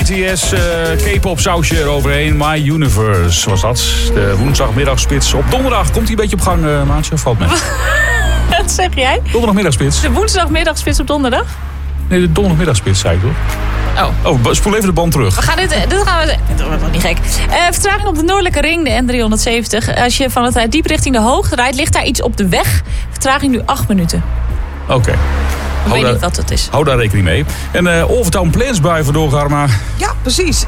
BTS, K-pop sausje eroverheen. My Universe was dat. De woensdagmiddagspits. Op donderdag komt hij een beetje op gang, Maatje, of valt mee? Wat zeg jij? Donderdagmiddagspits. De woensdagmiddagspits op donderdag? Nee, de donderdagmiddagspits, zei ik toch? Oh, spoel even de band terug. We gaan dit gaan we... Dat wordt wel niet gek. Vertraging op de noordelijke ring, de N370. Als je van het Rijdiep richting de Hoogte rijdt, ligt daar iets op de weg. Vertraging nu 8 minuten. Oké. Ik weet niet wat dat is. Hou daar rekening mee. En Overtown Plainsbui vandoor, Garma. Ja, precies.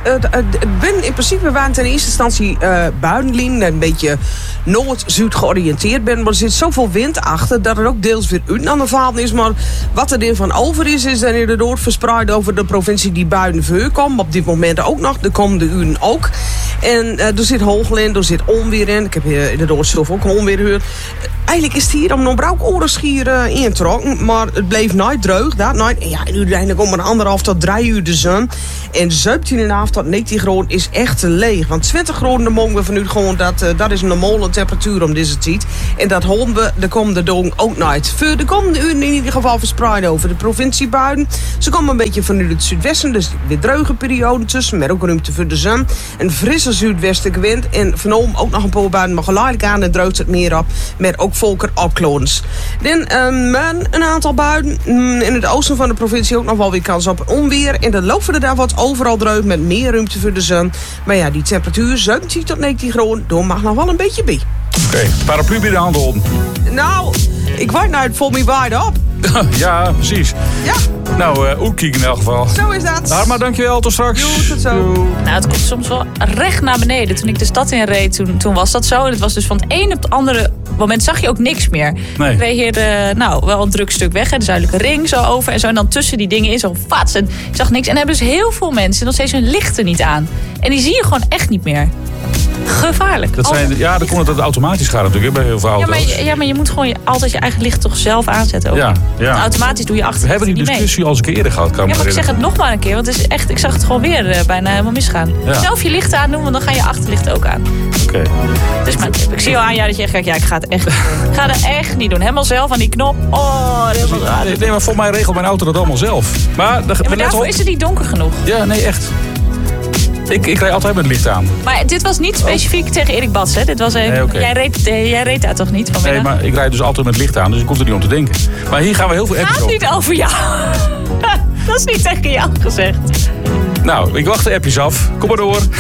In principe waren het in eerste instantie buitenlijn. Een beetje noord-zuid georiënteerd ben. Maar er zit zoveel wind achter dat het ook deels weer uit aan de valen is. Maar wat er van over is dan inderdaad verspreid over de provincie die buiten voorkomt. Op dit moment ook nog, de komende uren ook. En er zit hoogland, er zit onweer in. Ik heb hier inderdaad zelf ook onweer gehoord. Eigenlijk is het hier om nog oorenschier ingetrokken. Maar het bleef nooit droog. En uiteindelijk om een 1,5 tot 3 uur de zon. En 17,5 tot 19 graden is echt te leeg. Want 20 graden mogen we vanuit gewoon dat is een normale temperatuur om deze tijd. En dat houden we de komende dagen ook nooit. Voor de komende uren in ieder geval verspreid over de provincie buiten. Ze komen een beetje vanuit het zuidwesten. Dus weer droge periode tussen. Met ook ruimte voor de zon. Een frisse zuidwestelijke wind. En van ook nog een paar buiten. Maar geleidelijk aan en droogt het meer op. Met ook volker opklonens. Dan een aantal buien. In het oosten van de provincie ook nog wel weer kans op onweer. En dan lopen we daar wat overal droog met meer ruimte voor de zon. Maar ja, die temperatuur 17 tot 19 graden, daar mag nog wel een beetje bij. Oké, paraplu bij de handen om. Nou, ik wacht nou het voor me wide op. Ja, precies. Ja. Nou, oerkiek in elk geval. Zo is dat. Harma, dankjewel. Tot straks. Jo, tot zo. Nou, het komt soms wel recht naar beneden. Toen ik de stad in reed, toen was dat zo. En het was dus van het een op het andere moment zag je ook niks meer. Nee. Ik reed hier wel een druk stuk weg. Hè, de zuidelijke ring zo over. En zo. En dan tussen die dingen in zo'n fats. En ik zag niks. En dan hebben dus heel veel mensen nog steeds hun lichten niet aan. En die zie je gewoon echt niet meer. Gevaarlijk. Dat dan komt het automatisch gaan natuurlijk bij heel veel auto's. Ja, maar je moet gewoon altijd je eigen licht toch zelf aanzetten. Ook. Ja. Automatisch doe je achter. We hebben die discussie al eens een keer eerder gehad. Maar ik zeg het nog maar een keer. Want het is echt, ik zag het gewoon weer bijna helemaal misgaan. Ja. Zelf je licht aandoen, want dan ga je achterlicht ook aan. Oké. Dus ik zie al aan jou dat je echt kijkt, ik ga het echt niet doen. Ik ga dat echt niet doen. Helemaal zelf aan die knop. Oh, helemaal raar. Nee, maar voor mij regelt mijn auto dat allemaal zelf. Maar daarvoor is het niet donker genoeg. Ja, nee, echt. Ik rijd altijd met het licht aan. Maar dit was niet specifiek tegen Erik Bats, hè? Dit was jij reed daar toch niet vanmiddag? Nee, maar ik rijd dus altijd met het licht aan, dus ik hoef er niet om te denken. Maar hier gaan we heel veel appjes over. Het gaat niet over jou. Dat is niet tegen jou gezegd. Nou, ik wacht de appjes af. Kom maar door.